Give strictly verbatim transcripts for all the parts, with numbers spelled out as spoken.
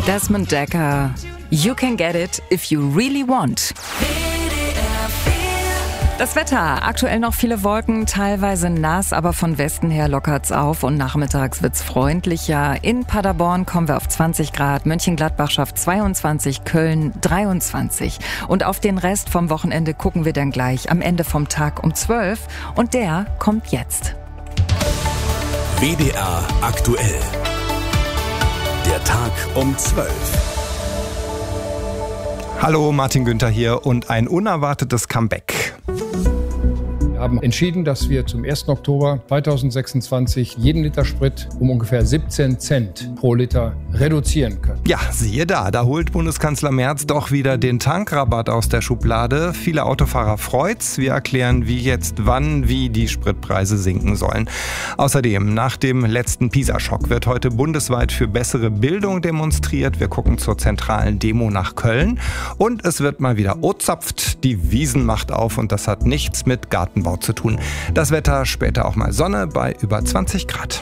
Desmond Dekker, You Can Get It If You Really Want. Das Wetter, aktuell noch viele Wolken, teilweise nass, aber von Westen her lockert's auf und nachmittags wird's freundlicher. In Paderborn kommen wir auf zwanzig Grad, Mönchengladbach schafft zweiundzwanzig, Köln dreiundzwanzig. Und auf den Rest vom Wochenende gucken wir dann gleich am Ende vom Tag um zwölf und der kommt jetzt. W D R aktuell. Der Tag um zwölf. Hallo, Martin Günther hier und ein unerwartetes Comeback. Wir haben entschieden, dass wir zum ersten Oktober zweitausendsechsundzwanzig jeden Liter Sprit um ungefähr siebzehn Cent pro Liter reduzieren können. Ja, siehe da, da holt Bundeskanzler Merz doch wieder den Tankrabatt aus der Schublade. Viele Autofahrer freut's. Wir erklären, wie jetzt, wann, wie die Spritpreise sinken sollen. Außerdem, nach dem letzten Pisa-Schock wird heute bundesweit für bessere Bildung demonstriert. Wir gucken zur zentralen Demo nach Köln. Und es wird mal wieder ozapft. Die Wiesn macht auf und das hat nichts mit Gartenbau zu tun. Das Wetter, später auch mal Sonne bei über zwanzig Grad.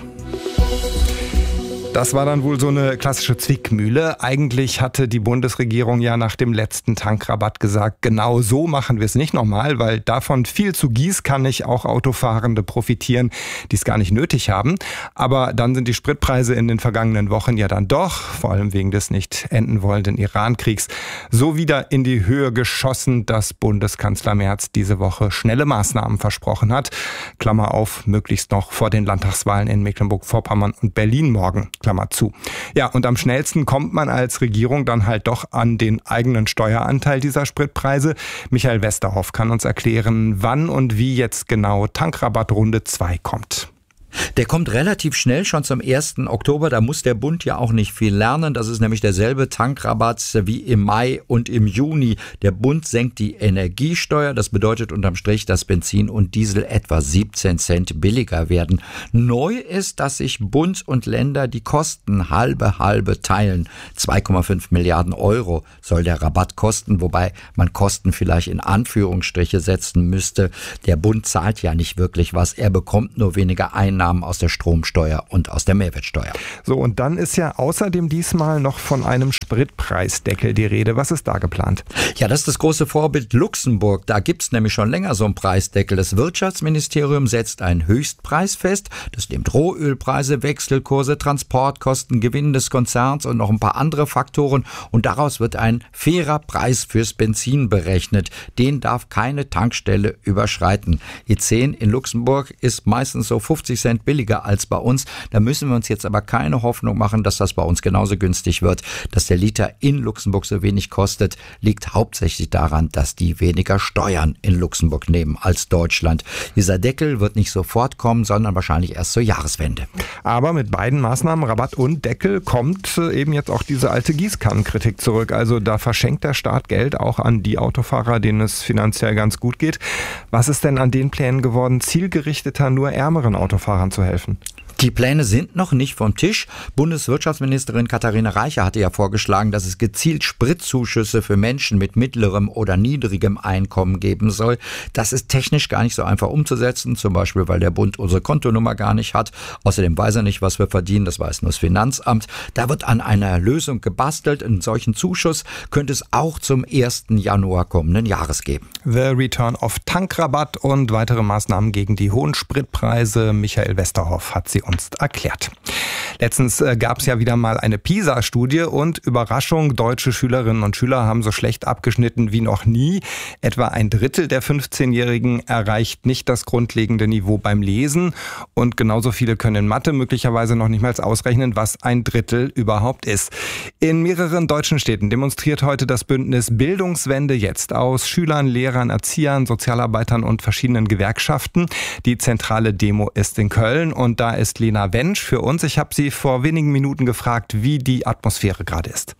Das war dann wohl so eine klassische Zwickmühle. Eigentlich hatte die Bundesregierung ja nach dem letzten Tankrabatt gesagt, genau so machen wir es nicht nochmal, weil davon viel zu gießkannig auch Autofahrende profitieren, die es gar nicht nötig haben. Aber dann sind die Spritpreise in den vergangenen Wochen ja dann doch, vor allem wegen des nicht enden wollenden Iran-Kriegs, so wieder in die Höhe geschossen, dass Bundeskanzler Merz diese Woche schnelle Maßnahmen versprochen hat. Klammer auf, möglichst noch vor den Landtagswahlen in Mecklenburg-Vorpommern und Berlin morgen. Klammer zu. Ja, und am schnellsten kommt man als Regierung dann halt doch an den eigenen Steueranteil dieser Spritpreise. Michael Westerhoff kann uns erklären, wann und wie jetzt genau Tankrabatt Runde zwei kommt. Der kommt relativ schnell, schon zum ersten Oktober. Da muss der Bund ja auch nicht viel lernen. Das ist nämlich derselbe Tankrabatt wie im Mai und im Juni. Der Bund senkt die Energiesteuer. Das bedeutet unterm Strich, dass Benzin und Diesel etwa siebzehn Cent billiger werden. Neu ist, dass sich Bund und Länder die Kosten halbe halbe teilen. zwei Komma fünf Milliarden Euro soll der Rabatt kosten, wobei man Kosten vielleicht in Anführungsstriche setzen müsste. Der Bund zahlt ja nicht wirklich was. Er bekommt nur weniger Einnahmen aus der Stromsteuer und aus der Mehrwertsteuer. So, und dann ist ja außerdem diesmal noch von einem Spritpreisdeckel die Rede. Was ist da geplant? Ja, das ist das große Vorbild Luxemburg. Da gibt's nämlich schon länger so einen Preisdeckel. Das Wirtschaftsministerium setzt einen Höchstpreis fest. Das nimmt Rohölpreise, Wechselkurse, Transportkosten, Gewinn des Konzerns und noch ein paar andere Faktoren. Und daraus wird ein fairer Preis fürs Benzin berechnet. Den darf keine Tankstelle überschreiten. E zehn in Luxemburg ist meistens so fünfzig Cent billiger als bei uns. Da müssen wir uns jetzt aber keine Hoffnung machen, dass das bei uns genauso günstig wird. Dass der Liter in Luxemburg so wenig kostet, liegt hauptsächlich daran, dass die weniger Steuern in Luxemburg nehmen als Deutschland. Dieser Deckel wird nicht sofort kommen, sondern wahrscheinlich erst zur Jahreswende. Aber mit beiden Maßnahmen, Rabatt und Deckel, kommt eben jetzt auch diese alte Gießkannenkritik zurück. Also da verschenkt der Staat Geld auch an die Autofahrer, denen es finanziell ganz gut geht. Was ist denn an den Plänen geworden, zielgerichteter nur ärmeren Autofahrern zu helfen? Die Pläne sind noch nicht vom Tisch. Bundeswirtschaftsministerin Katharina Reiche hatte ja vorgeschlagen, dass es gezielt Spritzuschüsse für Menschen mit mittlerem oder niedrigem Einkommen geben soll. Das ist technisch gar nicht so einfach umzusetzen, zum Beispiel, weil der Bund unsere Kontonummer gar nicht hat. Außerdem weiß er nicht, was wir verdienen, das weiß nur das Finanzamt. Da wird an einer Lösung gebastelt. Einen solchen Zuschuss könnte es auch zum ersten Januar kommenden Jahres geben. The Return of Tankrabatt und weitere Maßnahmen gegen die hohen Spritpreise. Michael Westerhoff hat sie uns erklärt. Letztens äh, gab es ja wieder mal eine PISA-Studie und Überraschung, deutsche Schülerinnen und Schüler haben so schlecht abgeschnitten wie noch nie. Etwa ein Drittel der fünfzehnjährigen erreicht nicht das grundlegende Niveau beim Lesen und genauso viele können in Mathe möglicherweise noch nicht mal ausrechnen, was ein Drittel überhaupt ist. In mehreren deutschen Städten demonstriert heute das Bündnis Bildungswende jetzt aus Schülern, Lehrern, Erziehern, Sozialarbeitern und verschiedenen Gewerkschaften. Die zentrale Demo ist in Köln und da ist Lena Wensch für uns. Ich habe sie vor wenigen Minuten gefragt, wie die Atmosphäre gerade ist.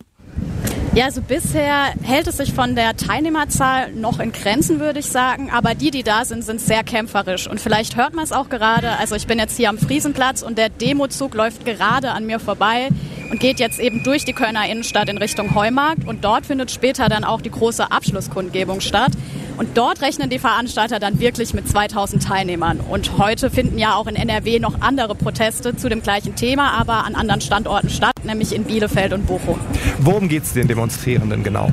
Ja, also bisher hält es sich von der Teilnehmerzahl noch in Grenzen, würde ich sagen. Aber die, die da sind, sind sehr kämpferisch. Und vielleicht hört man es auch gerade. Also ich bin jetzt hier am Friesenplatz und der Demozug läuft gerade an mir vorbei und geht jetzt eben durch die Kölner Innenstadt in Richtung Heumarkt. Und dort findet später dann auch die große Abschlusskundgebung statt. Und dort rechnen die Veranstalter dann wirklich mit zweitausend Teilnehmern. Und heute finden ja auch in N R W noch andere Proteste zu dem gleichen Thema, aber an anderen Standorten statt, nämlich in Bielefeld und Bochum. Worum geht es den Demonstrierenden genau?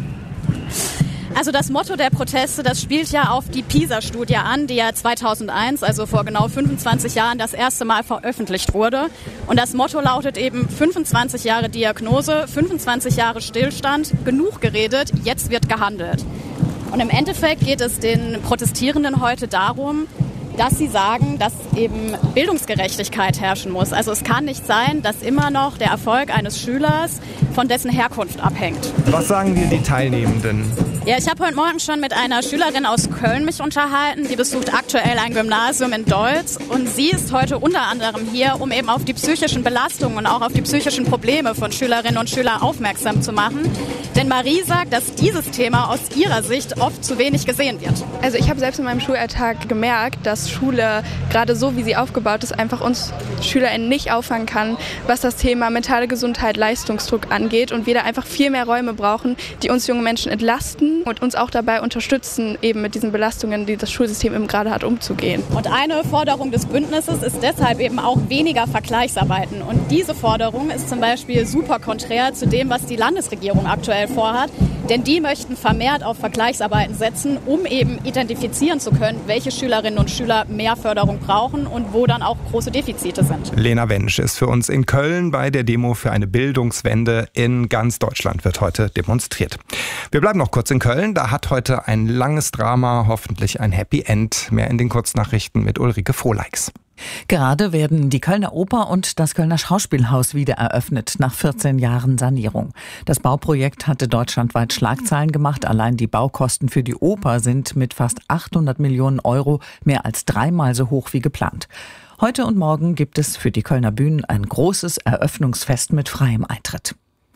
Also das Motto der Proteste, das spielt ja auf die PISA-Studie an, die ja zweitausendeins, also vor genau fünfundzwanzig Jahren, das erste Mal veröffentlicht wurde. Und das Motto lautet eben fünfundzwanzig Jahre Diagnose, fünfundzwanzig Jahre Stillstand, genug geredet, jetzt wird gehandelt. Und im Endeffekt geht es den Protestierenden heute darum, dass sie sagen, dass eben Bildungsgerechtigkeit herrschen muss. Also es kann nicht sein, dass immer noch der Erfolg eines Schülers von dessen Herkunft abhängt. Was sagen dir die Teilnehmenden? Ja, ich habe heute Morgen schon mit einer Schülerin aus Köln mich unterhalten. Die besucht aktuell ein Gymnasium in Deutz und sie ist heute unter anderem hier, um eben auf die psychischen Belastungen und auch auf die psychischen Probleme von Schülerinnen und Schülern aufmerksam zu machen. Denn Marie sagt, dass dieses Thema aus ihrer Sicht oft zu wenig gesehen wird. Also ich habe selbst in meinem Schulalltag gemerkt, dass Schule, gerade so wie sie aufgebaut ist, einfach uns SchülerInnen nicht auffangen kann, was das Thema mentale Gesundheit, Leistungsdruck angeht und wir da einfach viel mehr Räume brauchen, die uns junge Menschen entlasten und uns auch dabei unterstützen, eben mit diesen Belastungen, die das Schulsystem eben gerade hat, umzugehen. Und eine Forderung des Bündnisses ist deshalb eben auch weniger Vergleichsarbeiten. Und diese Forderung ist zum Beispiel super konträr zu dem, was die Landesregierung aktuell vorhat. Denn die möchten vermehrt auf Vergleichsarbeiten setzen, um eben identifizieren zu können, welche Schülerinnen und Schüler mehr Förderung brauchen und wo dann auch große Defizite sind. Lena Wensch ist für uns in Köln bei der Demo für eine Bildungswende. In ganz Deutschland wird heute demonstriert. Wir bleiben noch kurz in Köln. Da hat heute ein langes Drama hoffentlich ein Happy End. Mehr in den Kurznachrichten mit Ulrike Frohleix. Gerade werden die Kölner Oper und das Kölner Schauspielhaus wieder eröffnet, nach vierzehn Jahren Sanierung. Das Bauprojekt hatte deutschlandweit Schlagzeilen gemacht. Allein die Baukosten für die Oper sind mit fast achthundert Millionen Euro mehr als dreimal so hoch wie geplant. Heute und morgen gibt es für die Kölner Bühnen ein großes Eröffnungsfest mit freiem Eintritt.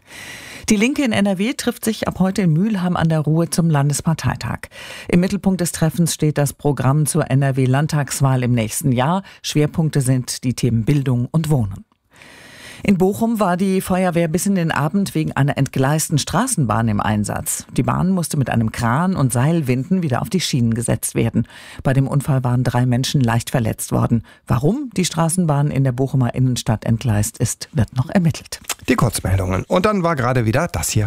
Die Linke in N R W trifft sich ab heute in Mülheim an der Ruhr zum Landesparteitag. Im Mittelpunkt des Treffens steht das Programm zur N R W-Landtagswahl im nächsten Jahr. Schwerpunkte sind die Themen Bildung und Wohnen. In Bochum war die Feuerwehr bis in den Abend wegen einer entgleisten Straßenbahn im Einsatz. Die Bahn musste mit einem Kran und Seilwinden wieder auf die Schienen gesetzt werden. Bei dem Unfall waren drei Menschen leicht verletzt worden. Warum die Straßenbahn in der Bochumer Innenstadt entgleist ist, wird noch ermittelt. Die Kurzmeldungen. Und dann war gerade wieder das hier.